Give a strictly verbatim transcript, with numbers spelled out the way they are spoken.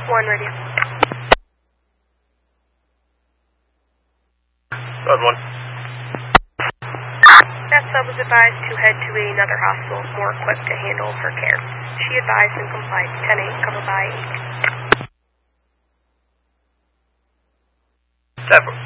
One radio. Road one. That sub was advised to head to another hospital more equipped to handle her care. She advised and complied. ten eight, cover by eight. Separate.